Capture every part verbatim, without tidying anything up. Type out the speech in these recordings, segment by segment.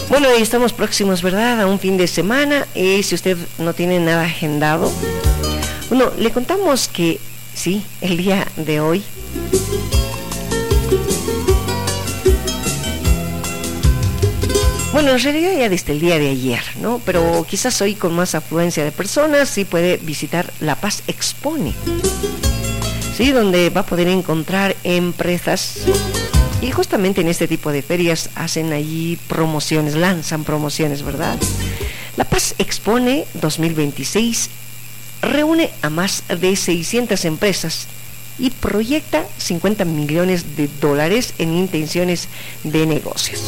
Bueno, y estamos próximos, ¿verdad?, a un fin de semana. Y si usted no tiene nada agendado, bueno, le contamos que sí, el día de hoy bueno, en realidad ya desde el día de ayer, ¿no? Pero quizás hoy con más afluencia de personas sí puede visitar La Paz Expone, sí, donde va a poder encontrar empresas. Y justamente en este tipo de ferias hacen allí promociones, lanzan promociones, ¿verdad? La Paz Expone dos mil veintiséis reúne a más de seiscientas empresas y proyecta cincuenta millones de dólares en intenciones de negocios.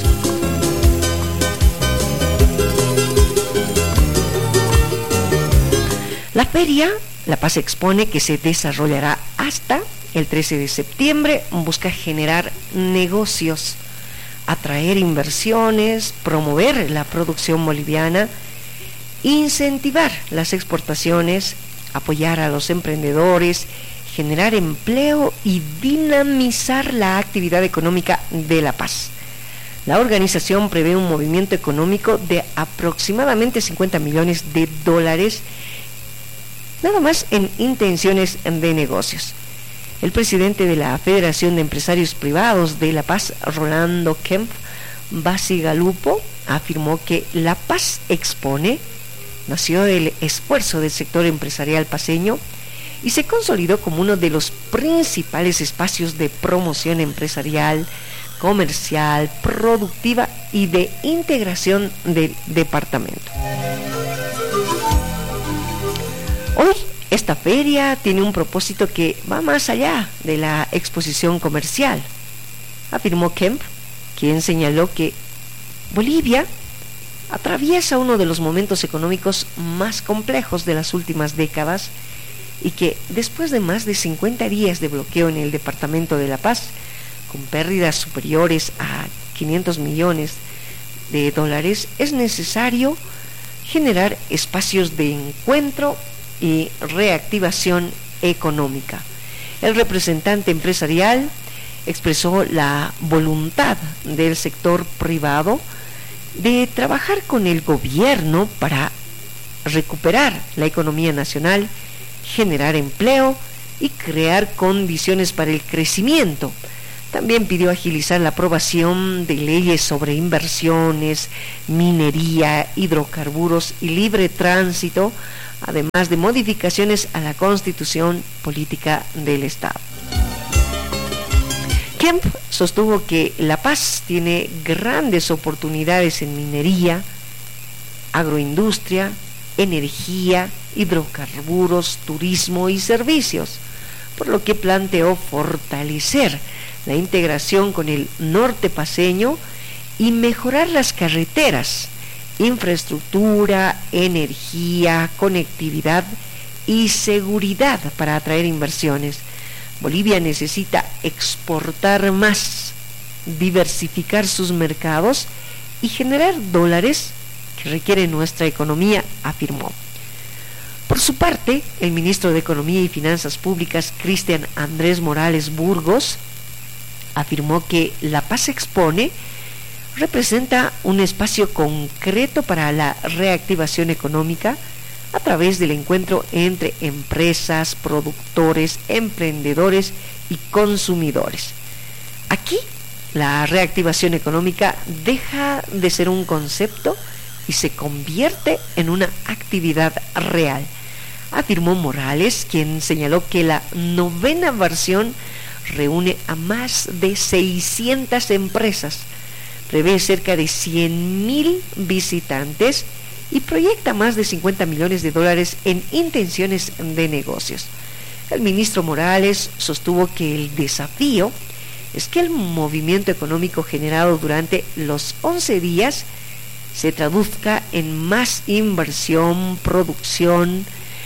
La feria, La Paz Expone, que se desarrollará hasta el trece de septiembre, busca generar negocios, atraer inversiones, promover la producción boliviana, incentivar las exportaciones, apoyar a los emprendedores, generar empleo y dinamizar la actividad económica de La Paz. La organización prevé un movimiento económico de aproximadamente cincuenta millones de dólares, nada más en intenciones de negocios. El presidente de la Federación de Empresarios Privados de La Paz, Rolando Kemp Basigalupo, afirmó que La Paz Expone nació del esfuerzo del sector empresarial paceño y se consolidó como uno de los principales espacios de promoción empresarial, comercial, productiva y de integración del departamento. Hoy esta feria tiene un propósito que va más allá de la exposición comercial, afirmó Kemp, quien señaló que Bolivia atraviesa uno de los momentos económicos más complejos de las últimas décadas y que después de más de cincuenta días de bloqueo en el departamento de La Paz, con pérdidas superiores a quinientos millones de dólares, es necesario generar espacios de encuentro y reactivación económica. El representante empresarial expresó la voluntad del sector privado de trabajar con el gobierno para recuperar la economía nacional, generar empleo y crear condiciones para el crecimiento. También pidió agilizar la aprobación de leyes sobre inversiones, minería, hidrocarburos y libre tránsito, además de modificaciones a la Constitución Política del Estado. Kemp sostuvo que La Paz tiene grandes oportunidades en minería, agroindustria, energía, hidrocarburos, turismo y servicios, por lo que planteó fortalecer la integración con el norte paceño y mejorar las carreteras, infraestructura, energía, conectividad y seguridad para atraer inversiones. Bolivia necesita exportar más, diversificar sus mercados y generar dólares que requiere nuestra economía, afirmó. Por su parte, el ministro de Economía y Finanzas Públicas, Cristian Andrés Morales Burgos, afirmó que La Paz Expone representa un espacio concreto para la reactivación económica a través del encuentro entre empresas, productores, emprendedores y consumidores. Aquí, la reactivación económica deja de ser un concepto y se convierte en una actividad real, afirmó Morales, quien señaló que la novena versión reúne a más de seiscientas empresas, prevé cerca de cien mil visitantes y proyecta más de cincuenta millones de dólares en intenciones de negocios. El ministro Morales sostuvo que el desafío es que el movimiento económico generado durante los once días se traduzca en más inversión, producción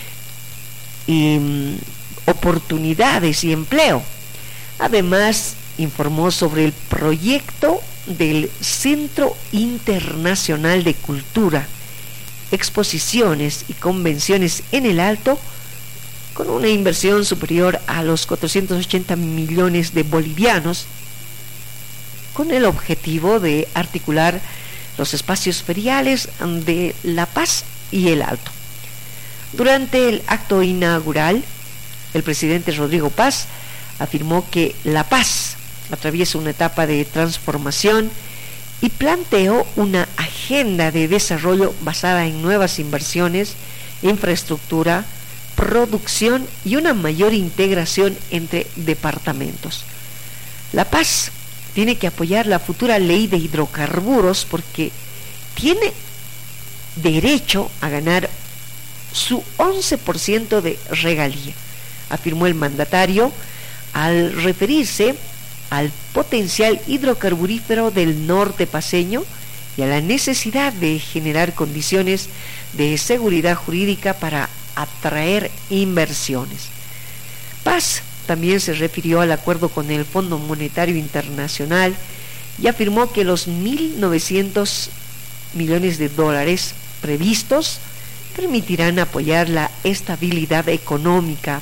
y um, oportunidades y empleo. Además, informó sobre el proyecto del Centro Internacional de Cultura, exposiciones y convenciones en el Alto, con una inversión superior a los cuatrocientos ochenta millones de bolivianos, con el objetivo de articular los espacios feriales de La Paz y El Alto. Durante el acto inaugural, el presidente Rodrigo Paz afirmó que La Paz atraviesa una etapa de transformación y planteó una agenda de desarrollo basada en nuevas inversiones, infraestructura, producción y una mayor integración entre departamentos. La Paz tiene que apoyar la futura ley de hidrocarburos porque tiene derecho a ganar su once por ciento de regalía, afirmó el mandatario al referirse al potencial hidrocarburífero del norte paceño y a la necesidad de generar condiciones de seguridad jurídica para atraer inversiones. Paz también se refirió al acuerdo con el Fondo Monetario Internacional y afirmó que los mil novecientos millones de dólares previstos permitirán apoyar la estabilidad económica,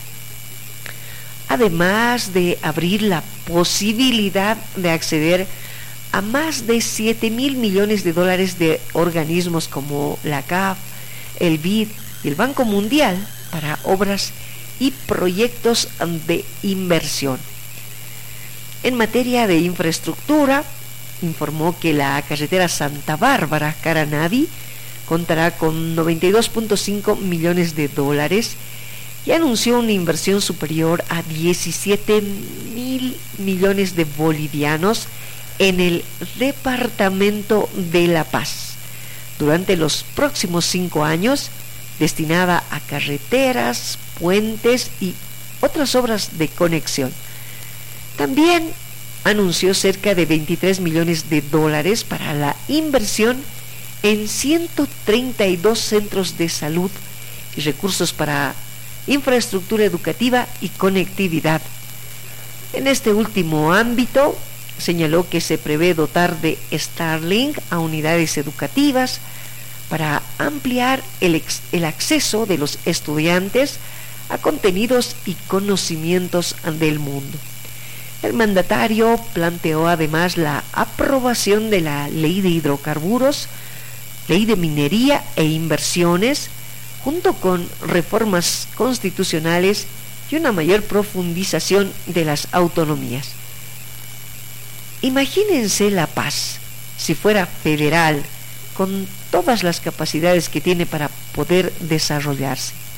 además de abrir la posibilidad de acceder a más de siete mil millones de dólares de organismos como la C A F, el B I D y el Banco Mundial para obras y proyectos de inversión. En materia de infraestructura, informó que la carretera Santa Bárbara-Caranadi contará con noventa y dos punto cinco millones de dólares y anunció una inversión superior a diecisiete mil millones de bolivianos en el departamento de La Paz durante los próximos cinco años, destinada a carreteras, puentes y otras obras de conexión. También anunció cerca de veintitrés millones de dólares para la inversión en ciento treinta y dos centros de salud y recursos para infraestructura educativa y conectividad. En este último ámbito, señaló que se prevé dotar de Starlink a unidades educativas para ampliar el, ex, el acceso de los estudiantes a contenidos y conocimientos del mundo. El mandatario planteó además la aprobación de la Ley de Hidrocarburos, Ley de Minería e Inversiones, junto con reformas constitucionales y una mayor profundización de las autonomías. Imagínense La Paz si fuera federal, con todas las capacidades que tiene para poder desarrollarse.